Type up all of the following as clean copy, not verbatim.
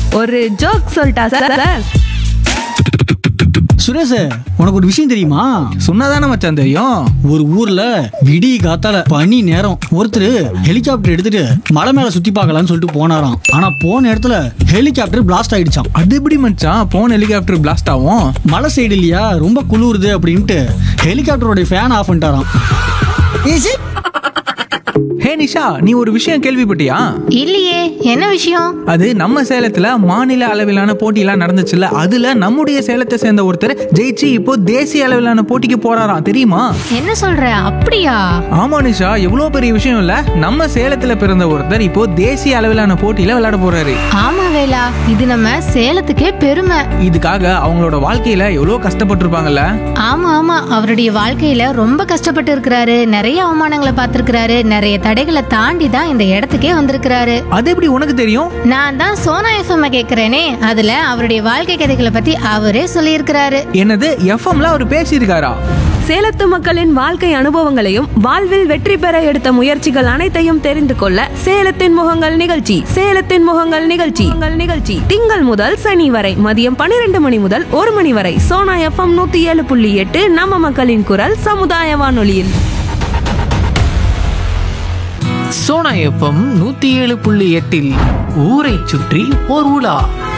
ஒரு ஜோக் சொல்லிட்டா சார். சுரேஷ், உனக்கு ஒரு விஷயம் தெரியுமா? சொன்னாதானே மச்சான் தெரியும். ஒரு ஊர்ல விடிய காத்தால பனி நேரம் ஒருத்தர் ஹெலிகாப்டர் எடுத்துட்டு மலை மேல சுத்தி பார்க்கலாம்னு சொல்லிட்டு போனாராம். ஆனா போன இடத்துல ஹெலிகாப்டர் பிளாஸ்ட் ஆயிடுச்சாம். அது எப்படி மச்சான் போன் ஹெலிகாப்டர் பிளாஸ்ட் ஆகும்? மலை சைடு இல்லையா, ரொம்ப குளிருது அப்படின்ட்டு ஹெலிகாப்டரோட ஃபேன் ஆஃப் பண்ணிட்டாராம். ஹே நிஷா, நீ ஒரு விஷயம் கேள்விப்பட்டியா? இல்லையே, என்ன விஷயம்? அது நம்ம சேலத்துல மாநில அளவிலான போட்டியெல்லாம் நடந்துச்சுல்ல, அதுல நம்முடைய சேலத்தை சேர்ந்த ஒருத்தர் ஜெயிச்சு இப்போ தேசிய அளவிலான போட்டிக்கு போறாராம், தெரியுமா? என்ன சொல்ற? அப்படியா? ஆமா நிஷா, எவ்வளவு பெரிய விஷயம் இல்ல. நம்ம சேலத்துல பிறந்த ஒருத்தர் இப்போ தேசிய அளவிலான போட்டியில விளையாட போறாரு. ஆமா வேலா, இது நம்ம சேலத்துக்கே பெருமை. இதுக்காக அவங்களோட வாழ்க்கையில எவ்வளவு கஷ்டப்பட்டிருப்பாங்கல்ல. ஆமா ஆமா, அவருடைய வாழ்க்கையில ரொம்ப கஷ்டப்பட்டு இருக்கிறாரு. நிறைய அவமானங்களை பார்த்திருக்கிறாரு. நிறைய தடைகளை தாண்டி தான் இந்த இடத்துக்கே வந்திருக்கிறாரு. அது எப்படி உனக்கு தெரியும்? நான் தான் சோனா எஃப்எம் கேக்குறேனே, அதுல அவருடைய வாழ்க்கை கதைகளை பத்தி அவரே சொல்லியிருக்கிறாரு. என்னது, எஃப்எம்ல அவர் பேசியிருக்காரா? சேலத்து மக்களின் வாழ்க்கை அனுபவங்களையும் வாழ்வில் வெற்றி பெற எடுத்த முயற்சிகள் அனைத்தையும் தெரிந்து கொள்ள சேலத்தின் முகங்கள் நிகழ்ச்சி திங்கள் முதல் சனி வரை மதியம் 12 மணி முதல் 1 மணி வரை சோனா எஃப்எம் 107.8 நம்ம மக்களின் குரல் சமுதாய வானொலியில். சோனா எஃப்எம் 107.8 ஊரை சுற்றி ஓர் உலா.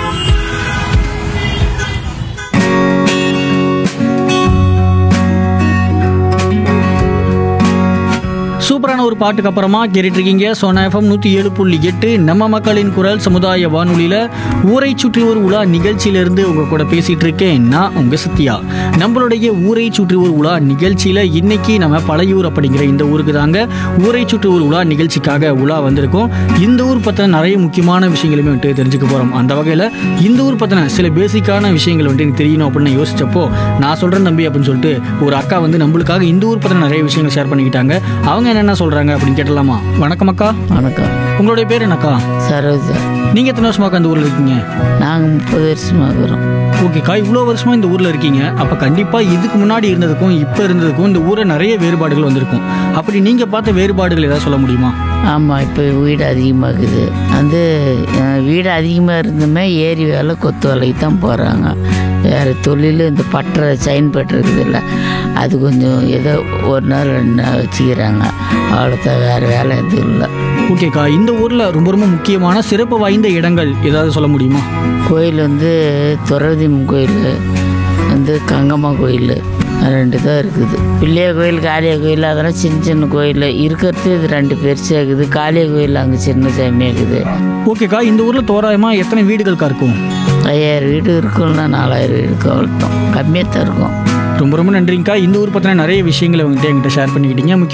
சூப்பரான ஒரு பாட்டுக்கு அப்புறமா கேட்டுட்டு இருக்கீங்க சோனா எஃப்எம் 107.8 நம்ம மக்களின் குரல் சமுதாய வானொலியில ஊரை சுற்றி ஒரு உலா நிகழ்ச்சியிலிருந்து உங்க கூட பேசிட்டு இருக்கேன். நான் உங்க சத்யா. நம்மளுடைய ஊரை சுற்றி ஒரு உலா நிகழ்ச்சியில இன்னைக்கு நம்ம பழையூர் அப்படிங்கிற இந்த ஊருக்கு தாங்க ஊரை சுற்றி ஒரு உலா நிகழ்ச்சிக்காக உலா வந்திருக்கோம். இந்த ஊர் பத்தின நிறைய முக்கியமான விஷயங்களுமே வந்துட்டு தெரிஞ்சுக்க போறோம். அந்த வகையில இந்த ஊர் பத்தின சில பேசிக்கான விஷயங்கள் வந்துட்டு எனக்கு தெரியணும் அப்படின்னு யோசிச்சப்போ நான் சொல்றேன் தம்பி அப்படின்னு சொல்லிட்டு ஒரு அக்கா வந்து நம்மளுக்காக இந்த ஊர் பத்தின நிறைய விஷயங்கள் ஷேர் பண்ணிக்கிட்டாங்க. அவங்க என்ன சொல்றாங்க அப்படின்னு கேட்டலாமா? வணக்கம் அக்கா. வணக்கம். உங்களுடைய பேர் என்னக்கா? சரோஜா. நீங்க எத்தனை வருஷமாக்கா இந்த ஊர்ல இருக்கீங்க? நாங்கள் 30 வருஷமாக இருக்கிறோம். ஓகேக்கா, இவ்வளோ வருஷமா இந்த ஊர்ல இருக்கீங்க. அப்ப கண்டிப்பா இதுக்கு முன்னாடி இருந்ததுக்கும் இப்ப இருந்ததுக்கும் இந்த ஊரை நிறைய வேறுபாடுகள் வந்திருக்கும். அப்படி நீங்க பார்த்த வேறுபாடுகள் ஏதாவது சொல்ல முடியுமா? ஆமாம், இப்போ வீடு அதிகமாகுது. வீடு அதிகமாக இருந்துமே ஏரி வேலை கொத்து வேலைக்கு தான் போகிறாங்க. வேறு தொழில் இந்த பட்டறை செயின் பட்டு இருக்குதுல்ல, அது கொஞ்சம் ஏதோ ஒரு நாள் 2 நாள் வச்சுக்கிறாங்க. அவ்வளோதான், வேறு வேலை எதுவும் இல்லை. ஓகேக்கா, இந்த ஊர்ல ரொம்ப ரொம்ப முக்கியமான சிறப்பு வாய்ந்த இடங்கள் ஏதாவது சொல்ல முடியுமா? கோயில் துறவதியம்மன் கோயில், கங்கம்மா கோயில் 2 தான் இருக்குது. பிள்ளையார் கோயில், காளியா கோயில், அதெல்லாம் சின்ன சின்ன கோயில் இருக்கிறது. இது 2 பெருசாக இருக்குது. காளியா கோயில் அங்கே சின்ன சாமியாக இருக்குது. ஓகேக்கா, இந்த ஊர்ல தோராயமா எத்தனை வீடுகளுக்கா இருக்கும்? 5000 வீடு இருக்கும்னா 4000 வீடுக்கு அவ்வளோதான், கம்மியாக தான் இருக்கும். ரொம்ப ரொம்ப நன்றிங்கக்கா. இந்த ஊர் பத்தின நிறைய விஷயங்களை வந்துட்டு என்கிட்ட ஷேர் பண்ணிக்கிட்டீங்க.